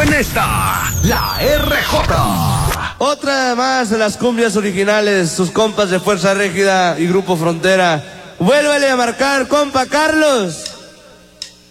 en esta, la RJ. Otra más de las cumbias originales, sus compas de Fuerza Régida y Grupo Frontera. Vuélvele a marcar, compa Carlos.